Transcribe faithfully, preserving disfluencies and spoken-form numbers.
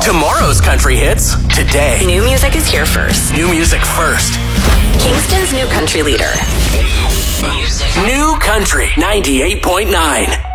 Tomorrow's country hits today. New music is here first. New music first. Kingston's new country leader. New Country ninety-eight point nine.